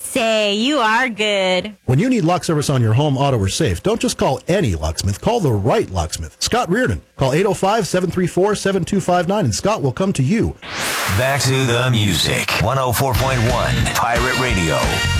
Say, you are good. When you need lock service on your home, auto, or safe, don't just call any locksmith. Call the right locksmith. Scott Reardon. Call 805-734-7259, and Scott will come to you. Back to the music. 104.1 Pirate Radio.